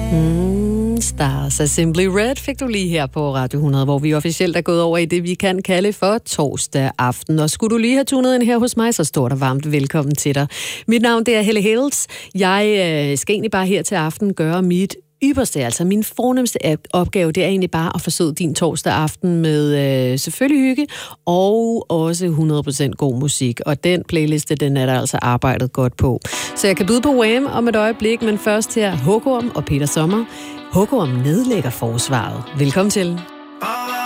Stars af Simply Red fik du lige her på Radio 100, hvor vi officielt er gået over i det, vi kan kalde for torsdag aften. Og skulle du lige have tunet ind her hos mig, så står der varmt velkommen til dig. Mit navn det er Helle Hales. Jeg skal egentlig bare her til aften gøre mit ypperste, altså min fornemste opgave, det er egentlig bare at forsøge din torsdag aften med selvfølgelig hygge og også 100% god musik. Og den playliste, den er der altså arbejdet godt på. Så jeg kan byde på Wham om et øjeblik, men først her Hukum og Peter Sommer. Hukum nedlægger forsvaret. Velkommen til.